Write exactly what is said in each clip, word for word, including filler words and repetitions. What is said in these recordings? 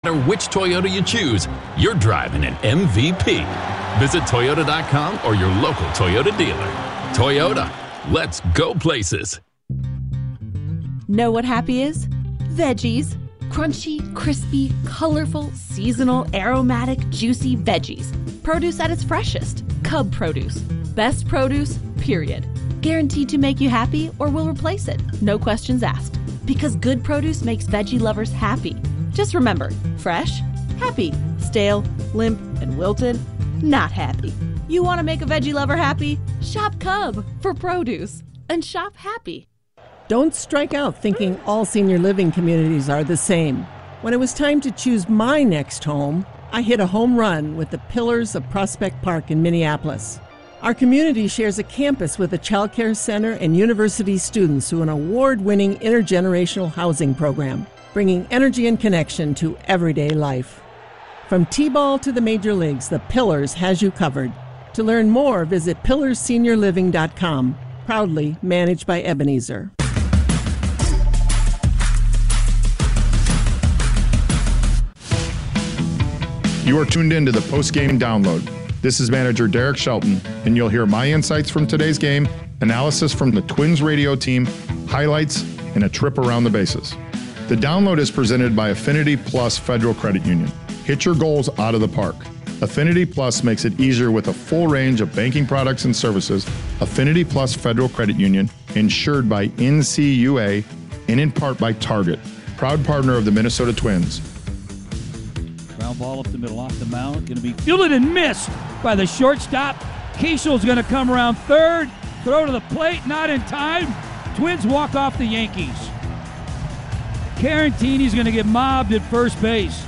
matter which Toyota you choose, you're driving an M V P. Visit Toyota dot com or your local Toyota dealer. Toyota, let's go places. Know what happy is? Veggies. Crunchy, crispy, colorful, seasonal, aromatic, juicy veggies. Produce at its freshest. Cub Produce. Best produce, period. Guaranteed to make you happy or will replace it. No questions asked. Because good produce makes veggie lovers happy. Just remember, fresh, happy. Stale, limp, and wilted, not happy. You want to make a veggie lover happy? Shop Cub for produce. And shop happy. Don't strike out thinking all senior living communities are the same. When it was time to choose my next home, I hit a home run with the Pillars of Prospect Park in Minneapolis. Our community shares a campus with a child care center and university students through an award-winning intergenerational housing program, bringing energy and connection to everyday life. From T-ball to the major leagues, the Pillars has you covered. To learn more, visit pillars senior living dot com, proudly managed by Ebenezer. You are tuned in to the post-game download. This is manager Derek Shelton, and you'll hear my insights from today's game, analysis from the Twins radio team, highlights, and a trip around the bases. The download is presented by Affinity Plus Federal Credit Union. Hit your goals out of the park. Affinity Plus makes it easier with a full range of banking products and services. Affinity Plus Federal Credit Union, insured by N C U A and in part by Target, proud partner of the Minnesota Twins. Ground ball up the middle, off the mound, going to be fielded and missed by the shortstop. Keishel's going to come around third, throw to the plate, not in time. Twins walk off the Yankees. Carantini's going to get mobbed at first base.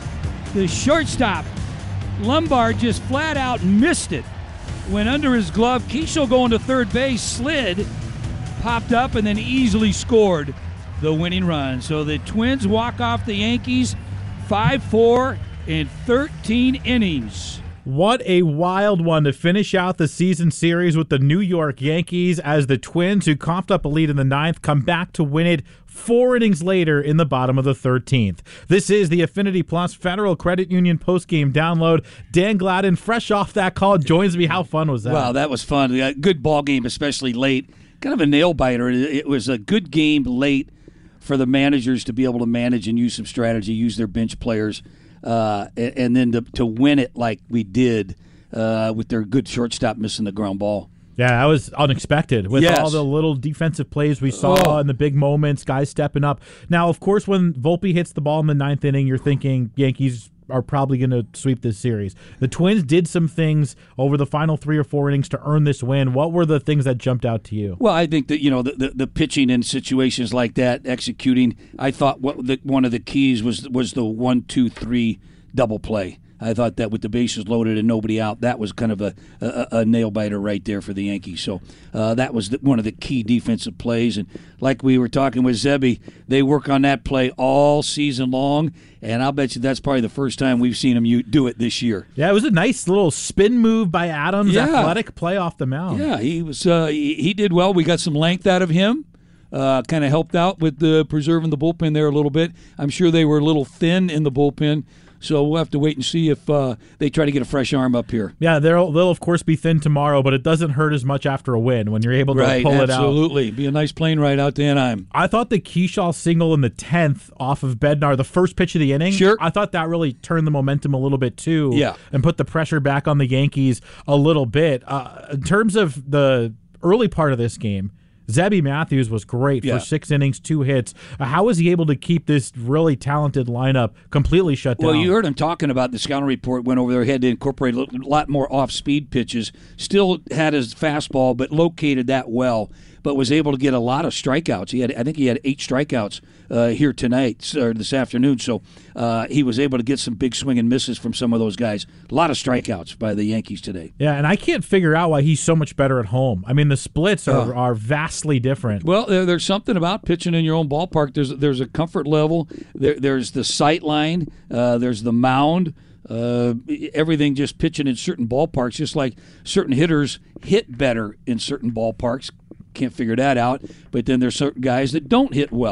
The shortstop, Lombard, just flat out missed it. Went under his glove. Keichel going to third base, slid, popped up, and then easily scored the winning run. So the Twins walk off the Yankees five four in thirteen innings. What a wild one to finish out the season series with the New York Yankees as the Twins, who coughed up a lead in the ninth, come back to win it four innings later in the bottom of the thirteenth. This is the Affinity Plus Federal Credit Union postgame download. Dan Gladden, fresh off that call, joins me. How fun was that? Wow, that was fun. A good ball game, especially late. Kind of a nail-biter. It was a good game late for the managers to be able to manage and use some strategy, use their bench players, uh, and, and then to, to win it like we did uh, with their good shortstop missing the ground ball. Yeah, that was unexpected with yes. all the little defensive plays we saw oh. in the big moments, guys stepping up. Now, of course, when Volpe hits the ball in the ninth inning, you're thinking Yankees are probably going to sweep this series. The Twins did some things over the final three or four innings to earn this win. What were the things that jumped out to you? Well, I think that, you know, the, the, the pitching in situations like that, executing, I thought what the, one of the keys was was the one, two, three double play. I thought that with the bases loaded and nobody out, that was kind of a, a, a nail-biter right there for the Yankees. So uh, that was the, one of the key defensive plays. And like we were talking with Zebby, they work on that play all season long, and I'll bet you that's probably the first time we've seen him do it this year. Yeah, it was a nice little spin move by Adams, yeah. athletic play off the mound. Yeah, he was. Uh, he, he did well. We got some length out of him. Uh, kind of helped out with the preserving the bullpen there a little bit. I'm sure they were a little thin in the bullpen. So we'll have to wait and see if uh, they try to get a fresh arm up here. Yeah, they'll, they'll, of course, be thin tomorrow, but it doesn't hurt as much after a win when you're able to right, pull it out. Absolutely. Be a nice plane ride out to Anaheim. I thought the Keyshaw single in the tenth off of Bednar, the first pitch of the inning, sure. I thought that really turned the momentum a little bit, too, yeah. and put the pressure back on the Yankees a little bit. Uh, in terms of the early part of this game, Zebby Matthews was great yeah. for six innings, two hits. Uh, how was he able to keep this really talented lineup completely shut down? Well, you heard him talking about the scouting report, went over there, had to incorporate a lot more off-speed pitches, still had his fastball, but located that well, but was able to get a lot of strikeouts. He had, I think he had eight strikeouts uh, here tonight, or this afternoon, so uh, he was able to get some big swing and misses from some of those guys. A lot of strikeouts by the Yankees today. Yeah, and I can't figure out why he's so much better at home. I mean, the splits are, uh, are vastly different. Well, there, there's something about pitching in your own ballpark. There's there's a comfort level. There, there's the sight line. Uh, there's the mound. Uh, everything just pitching in certain ballparks, just like certain hitters hit better in certain ballparks. Can't figure that out. But then there's certain guys that don't hit well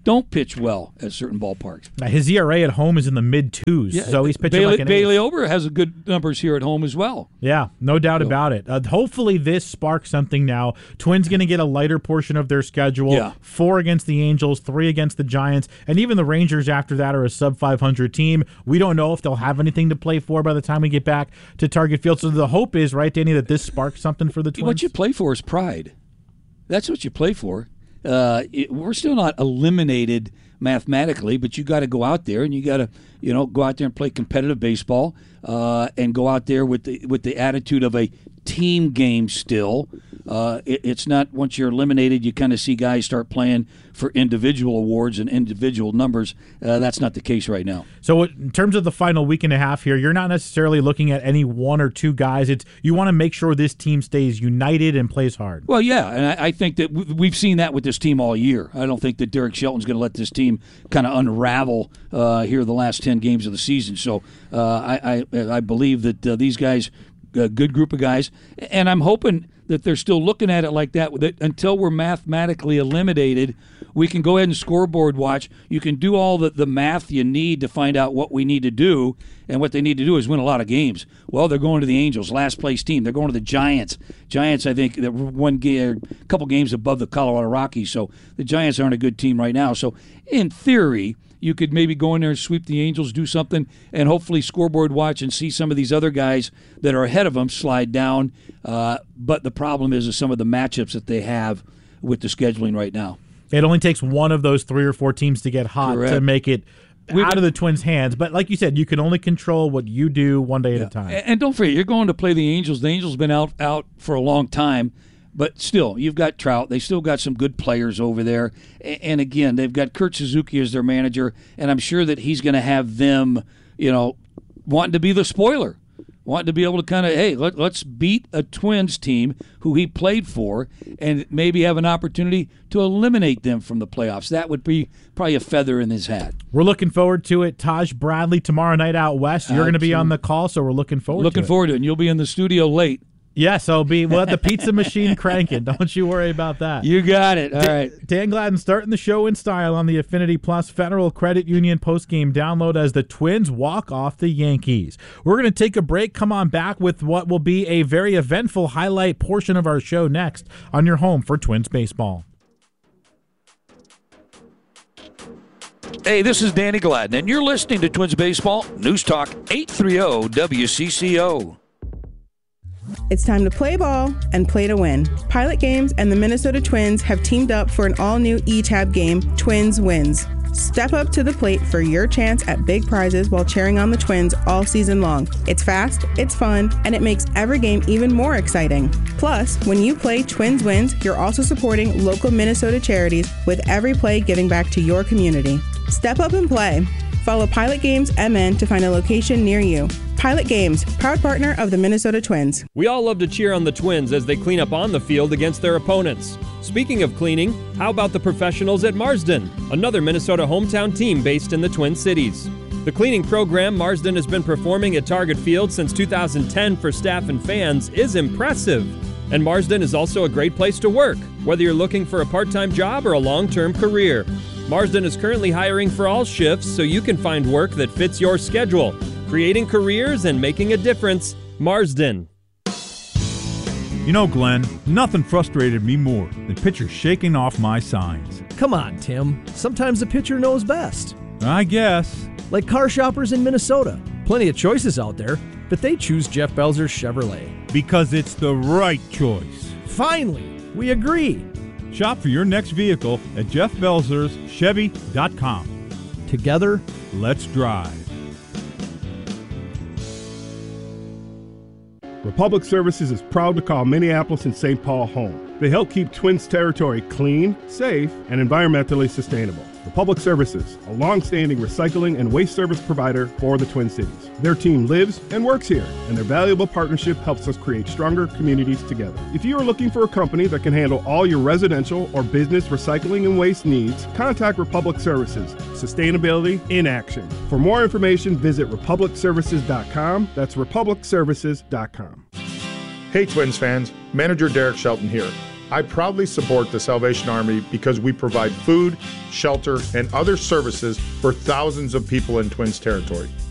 don't pitch well at certain ballparks. Now, his E R A at home is in the mid twos, Yeah, so he's pitching Bailey, like an Bailey ace. Ober has a good numbers here at home as well. Yeah, no doubt So- about it. Uh, hopefully this sparks something now. Twins going to get a lighter portion of their schedule. Yeah. Four against the Angels, three against the Giants, and even the Rangers after that are a sub five hundred team. We don't know if they'll have anything to play for by the time we get back to Target Field. So the hope is, right, Danny, that this sparks something for the Twins? What you play for is pride. That's what you play for. Uh, it, we're still not eliminated mathematically, but you got to go out there and you got to, you know, go out there and play competitive baseball, uh, and go out there with the with the attitude of a team game. Still, uh, it, it's not once you're eliminated, you kind of see guys start playing for individual awards and individual numbers. Uh, that's not the case right now. So in terms of the final week and a half here, you're not necessarily looking at any one or two guys. It's you want to make sure this team stays united and plays hard. Well, yeah, and I, I think that we- we've seen that with this team all year. I don't think that Derek Shelton's going to let this team kind of unravel uh, here the last ten games of the season. So uh, I, I I believe that uh, these guys, a good group of guys, and I'm hoping that they're still looking at it like that, that until we're mathematically eliminated, we can go ahead and scoreboard watch. You can do all the, the math you need to find out what we need to do, and what they need to do is win a lot of games. Well, they're going to the Angels, last place team. They're going to the Giants. Giants, I think, they're one game, a couple games above the Colorado Rockies, so the Giants aren't a good team right now. So in theory, you could maybe go in there and sweep the Angels, do something, and hopefully scoreboard watch and see some of these other guys that are ahead of them slide down. Uh, but the problem is, is some of the matchups that they have with the scheduling right now. It only takes one of those three or four teams to get hot Correct. to make it We've- out of the Twins' hands. But like you said, you can only control what you do one day at a time. And don't forget, you're going to play the Angels. The Angels have been out, out for a long time. But still, you've got Trout. They still got some good players over there. And again, they've got Kurt Suzuki as their manager, and I'm sure that he's going to have them, you know, wanting to be the spoiler, wanting to be able to kind of, hey, let, let's beat a Twins team who he played for and maybe have an opportunity to eliminate them from the playoffs. That would be probably a feather in his hat. We're looking forward to it. Taj Bradley tomorrow night out west. You're going to be on the call, so we're looking forward Looking to it. forward to it, and you'll be in the studio late. Yes, I'll be. We'll have the pizza machine cranking. Don't you worry about that. You got it. All right. Dan Gladden starting the show in style on the Affinity Plus Federal Credit Union postgame download as the Twins walk off the Yankees. We're going to take a break, come on back with what will be a very eventful highlight portion of our show next on your home for Twins baseball. Hey, this is Danny Gladden, and you're listening to Twins Baseball, News Talk eight thirty W C C O. It's time to play ball and play to win. Pilot Games and the Minnesota Twins have teamed up for an all-new E-Tab game, Twins Wins. Step up to the plate for your chance at big prizes while cheering on the Twins all season long. It's fast, it's fun, and it makes every game even more exciting. Plus, when you play Twins Wins, you're also supporting local Minnesota charities with every play giving back to your community. Step up and play. Follow Pilot Games M N to find a location near you. Pilot Games, proud partner of the Minnesota Twins. We all love to cheer on the Twins as they clean up on the field against their opponents. Speaking of cleaning, how about the professionals at Marsden, another Minnesota hometown team based in the Twin Cities? The cleaning program Marsden has been performing at Target Field since two thousand ten for staff and fans is impressive. And Marsden is also a great place to work, whether you're looking for a part-time job or a long-term career. Marsden is currently hiring for all shifts so you can find work that fits your schedule. Creating careers and making a difference, Marsden. You know, Glenn, nothing frustrated me more than pitchers shaking off my signs. Come on, Tim. Sometimes the pitcher knows best. I guess. Like car shoppers in Minnesota. Plenty of choices out there, but they choose Jeff Belzer's Chevrolet. Because it's the right choice. Finally, we agree. Shop for your next vehicle at Jeff Belzer's Chevy dot com. Together, let's drive. Republic Services is proud to call Minneapolis and Saint Paul home. They help keep Twins territory clean, safe, and environmentally sustainable. Republic Services, a long-standing recycling and waste service provider for the Twin Cities. Their team lives and works here, and their valuable partnership helps us create stronger communities together. If you are looking for a company that can handle all your residential or business recycling and waste needs, contact Republic Services. Sustainability in action. For more information, visit republic services dot com. That's republic services dot com. Hey, Twins fans, manager Derek Shelton here. I proudly support the Salvation Army because we provide food, shelter, and other services for thousands of people in Twins territory.